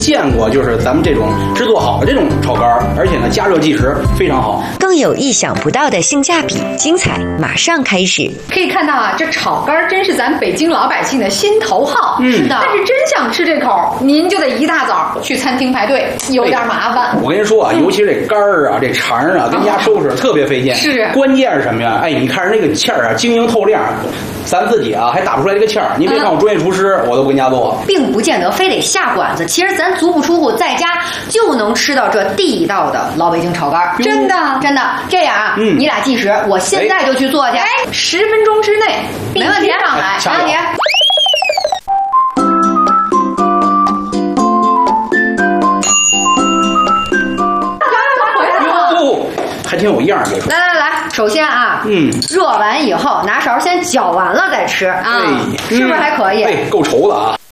见过就是咱们这种制作好的这种炒肝，而且呢加热计时非常好， 更有意想不到的性价比，精彩马上开始。 可以看到啊，这炒肝真是咱北京老百姓的心头好。 是的。但是真想吃这口，您就得一大早去餐厅排队，有点麻烦。 我跟您说啊，尤其是这肝儿啊、这肠啊，跟家收拾特别费劲。 是。 关键是什么呀？哎，你看人那个馅儿啊，晶莹透亮，咱自己啊还打不出来这个馅儿。你别看我专业厨师，我都跟家做， 并不见得非得下馆子。其实咱足不出户，在家就能吃到这地道的老北京炒肝。 真的。 这样啊，你俩计时，我现在就去做去。 10分钟之内， 没问题，上来，没问题。 还挺有样儿，别说。 来，首先啊，热完以后拿勺先搅完了再吃啊，是不是还可以？ 哎，够稠的啊。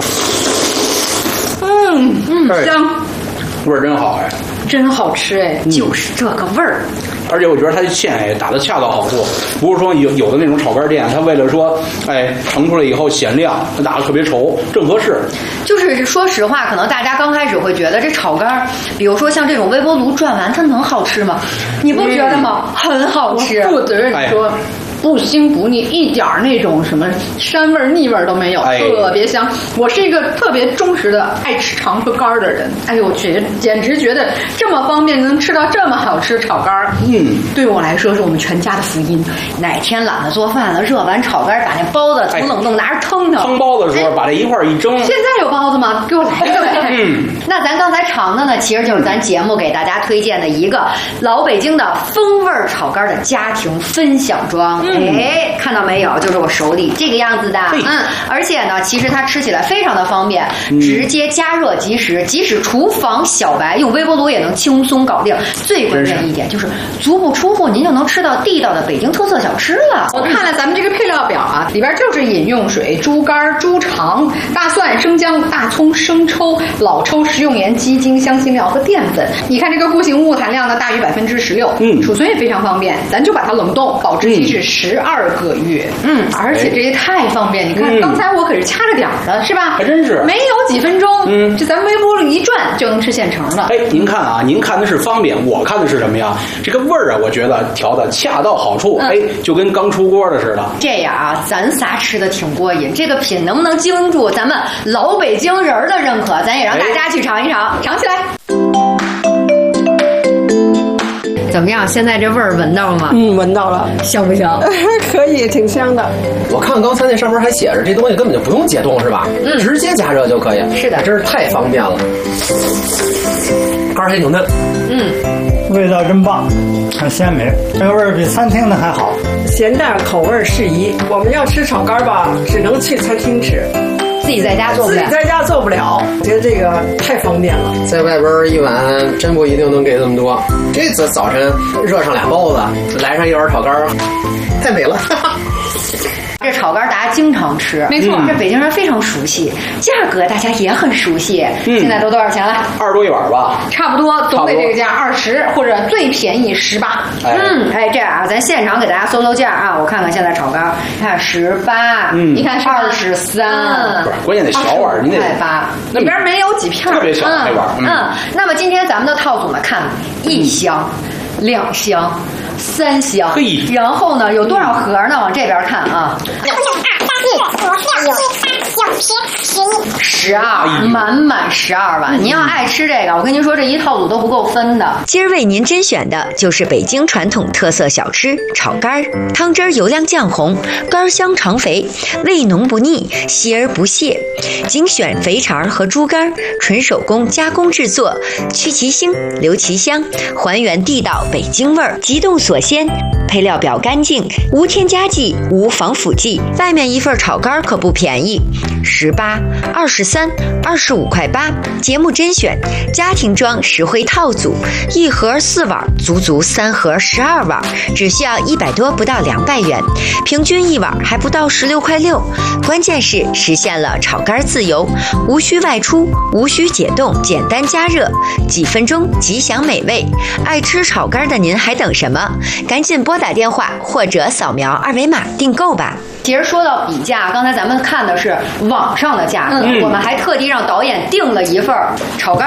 香， 味儿真好哎， 真好吃哎， 就是这个味儿。 而且我觉得它馅哎打的恰到好处，不是说有的那种炒肝店，它为了说哎盛出来以后显亮，它打的特别稠，正合适。 就是说实话，可能大家刚开始会觉得这炒肝，比如说像这种微波炉转完，它能好吃吗？你不觉得吗？很好吃， 不得你说。不腥不腻，一点那种什么膻味腻味都没有，特别香。我是一个特别忠实的爱吃肠和肝的人。哎呦我去，简直觉得这么方便，能吃到这么好吃的炒肝，对我来说是我们全家的福音。 哪天懒得做饭了，热完炒肝，把那包子从冷冻拿着腾包子的时候把这一块一蒸。 现在有包子吗？给我来一个呗。那咱刚才尝的呢，其实就是咱节目给大家推荐的一个老北京的风味炒肝的家庭分享装。哎，看到没有？就是我手里这个样子的。而且呢，其实它吃起来非常的方便，直接加热即食，即使厨房小白用微波炉也能轻松搞定。最关键一点就是足不出户，您就能吃到地道的北京特色小吃了。 我看了咱们这个配料表啊，里边就是饮用水、猪肝、猪肠、大蒜、生姜、大葱、生抽、老抽、食用盐、鸡精、香辛料和淀粉。你看这个固形物含量呢大于16%，储存也非常方便，咱就把它冷冻，保质期是12个月。而且这也太方便。你看，刚才我可是掐着点儿的，是吧？ 还真是， 没有几分钟，这咱微波炉一转就能吃现成的。 哎，您看啊，您看的是方便，我看的是什么呀？这个味儿啊，我觉得调的恰到好处，哎，就跟刚出锅的似的。 这样啊，咱仨吃的挺过瘾，这个品能不能经住咱们老北京人的认可？咱也让大家去尝一尝，尝起来。怎么样？现在这味儿闻到了吗？ 闻到了。 香不香？ 可以，挺香的。 我看刚才那上面还写着，这东西根本就不用解冻是吧？直接加热就可以。 是的， 真是太方便了。肝还挺嫩。 味道真棒，很鲜美，这个味儿比餐厅的还好。 咸淡口味适宜。我们要吃炒肝吧，只能去餐厅吃。 自己在家做不了， 自己在家做不了，觉得这个太方便了。 在外边一碗真不一定能给这么多。这次早晨热上俩包子，来上一碗炒肝，太美了。 这炒肝大家经常吃， 没错， 这北京人非常熟悉，价格大家也很熟悉。现在都多少钱了 ？20多一碗吧， 差不多，总得这个价20，或者最便宜18。 这样啊，咱现场给大家搜搜价啊，我看看现在炒肝，你看18， 你看 23， 不是，关键得小碗，您得 8，里边没有几片， 特别小那碗。 那么今天咱们的套组呢，看1箱、2箱、3箱，然后呢有多少盒呢？往这边看啊。12，满12碗。您要爱吃这个，我跟您说，这一套组都不够分的。 今儿为您甄选的就是北京传统特色小吃炒肝，汤汁油亮酱红，肝香肠肥，味浓不腻，稀而不泄。精选肥肠和猪肝，纯手工加工制作，去其腥，留其香，还原地道北京味儿，急冻锁鲜。配料表干净，无添加剂，无防腐剂。外面一份炒肝可不便宜，18、23、25块8。节目甄选家庭装实惠套组，一盒4碗，足足3盒12碗，只需要100多，不到200元，平均一碗还不到16块6。关键是实现了炒肝自由，无需外出，无需解冻，简单加热，几分钟即享美味。爱吃炒肝的您还等什么？赶紧拨打电话或者扫描2维码订购吧。 其实说到比价，刚才咱们看的是网上的价格，我们还特地让导演订了一份炒肝